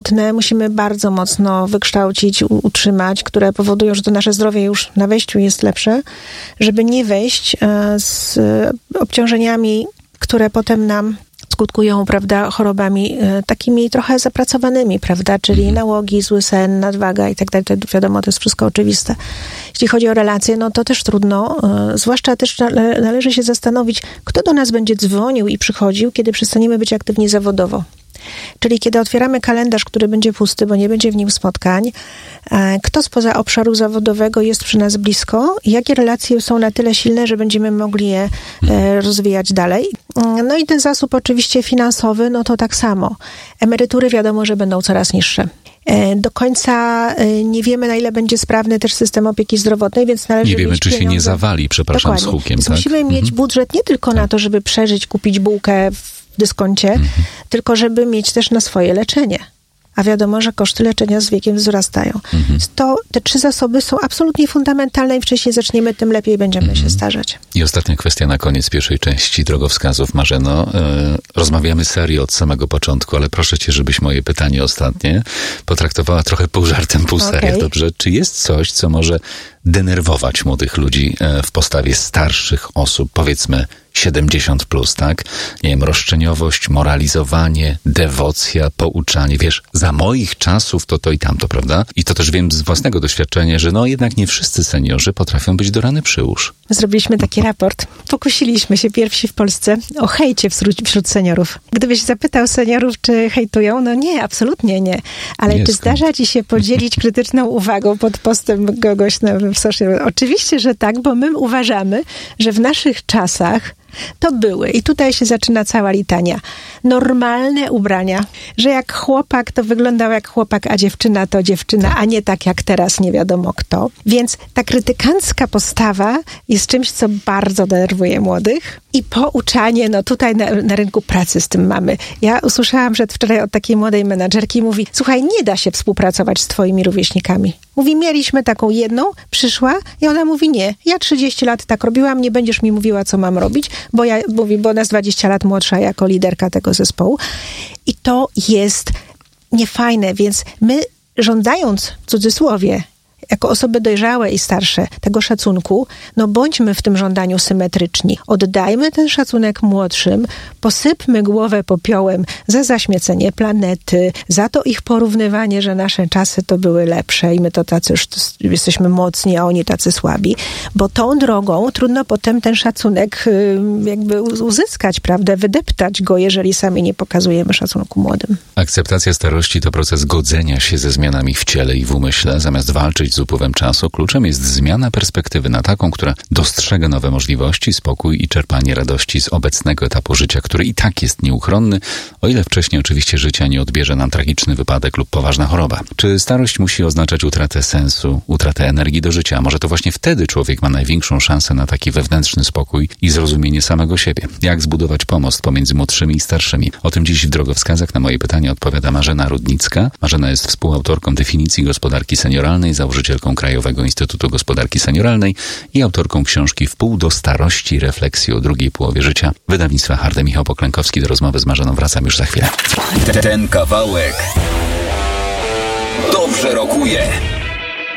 zdrowotne musimy bardzo mocno wykształcić, utrzymać, które powodują, że to nasze zdrowie już na wejściu jest lepsze, żeby nie wejść z obciążeniami, które potem nam skutkują, prawda, chorobami takimi trochę zapracowanymi, prawda, czyli nałogi, zły sen, nadwaga i tak dalej. To wiadomo, to jest wszystko oczywiste. Jeśli chodzi o relacje, no to też trudno. Zwłaszcza też należy się zastanowić, kto do nas będzie dzwonił i przychodził, kiedy przestaniemy być aktywni zawodowo. Czyli kiedy otwieramy kalendarz, który będzie pusty, bo nie będzie w nim spotkań, kto spoza obszaru zawodowego jest przy nas blisko, jakie relacje są na tyle silne, że będziemy mogli je rozwijać dalej. No i ten zasób oczywiście finansowy, no to tak samo. Emerytury wiadomo, że będą coraz niższe. Do końca nie wiemy, na ile będzie sprawny też system opieki zdrowotnej, więc należy nie wiemy, czy pieniądze. się nie zawali, przepraszam, Dokładnie. z hukiem. Więc tak? musimy mieć budżet nie tylko na to, żeby przeżyć, kupić bułkę w dyskoncie, tylko żeby mieć też na swoje leczenie. A wiadomo, że koszty leczenia z wiekiem wzrastają. Te 3 zasoby są absolutnie fundamentalne. Im wcześniej zaczniemy, tym lepiej będziemy się starzeć. I ostatnia kwestia na koniec pierwszej części drogowskazów, Marzeno. Rozmawiamy serio od samego początku, ale proszę cię, żebyś moje pytanie ostatnie potraktowała trochę pół żartem, pół serio. Okay. Dobrze? Czy jest coś, co może denerwować młodych ludzi w postawie starszych osób, powiedzmy 70 plus, tak? Nie wiem, roszczeniowość, moralizowanie, dewocja, pouczanie. Wiesz, za moich czasów to i tamto, prawda? I to też wiem z własnego doświadczenia, że no jednak nie wszyscy seniorzy potrafią być do rany przyłóż. Zrobiliśmy taki raport. Pokusiliśmy się pierwsi w Polsce o hejcie wśród seniorów. Gdybyś zapytał seniorów, czy hejtują, no nie, absolutnie nie. Ale nie czy skąd. zdarza ci się podzielić krytyczną uwagą pod postem kogoś w social? Oczywiście, że tak, bo my uważamy, że w naszych czasach to były, i tutaj się zaczyna cała litania, normalne ubrania, że jak chłopak to wyglądał jak chłopak, a dziewczyna to dziewczyna, a nie tak jak teraz nie wiadomo kto. Więc ta krytykancka postawa jest czymś, co bardzo denerwuje młodych. I pouczanie, no tutaj na rynku pracy z tym mamy. Ja usłyszałam przedwczoraj od takiej młodej menadżerki, mówi, słuchaj, nie da się współpracować z twoimi rówieśnikami. Mówi, mieliśmy taką jedną, przyszła i ona mówi, nie, ja 30 lat tak robiłam, nie będziesz mi mówiła, co mam robić, bo ona jest 20 lat młodsza jako liderka tego zespołu. I to jest niefajne, więc my żądając, w cudzysłowie, jako osoby dojrzałe i starsze tego szacunku, no bądźmy w tym żądaniu symetryczni. Oddajmy ten szacunek młodszym, posypmy głowę popiołem za zaśmiecenie planety, za to ich porównywanie, że nasze czasy to były lepsze i my to tacy już jesteśmy mocni, a oni tacy słabi. Bo tą drogą trudno potem ten szacunek jakby uzyskać, prawda? Wydeptać go, jeżeli sami nie pokazujemy szacunku młodym. Akceptacja starości to proces godzenia się ze zmianami w ciele i w umyśle. Zamiast walczyć z upływem czasu, kluczem jest zmiana perspektywy na taką, która dostrzega nowe możliwości, spokój i czerpanie radości z obecnego etapu życia, który i tak jest nieuchronny, o ile wcześniej oczywiście życia nie odbierze nam tragiczny wypadek lub poważna choroba. Czy starość musi oznaczać utratę sensu, utratę energii do życia? A może to właśnie wtedy człowiek ma największą szansę na taki wewnętrzny spokój i zrozumienie samego siebie? Jak zbudować pomost pomiędzy młodszymi i starszymi? O tym dziś w drogowskazach na moje pytanie odpowiada Marzena Rudnicka. Marzena jest współautorką definicji gospodarki senioralnej, założycielką Krajowego Instytutu Gospodarki Senioralnej i autorką książki Wpół do starości, refleksji o drugiej połowie życia. Wydawnictwa Harde. Michał Poklękowski. Do rozmowy z Marzeną wracam już za chwilę. Ten kawałek dobrze rokuje.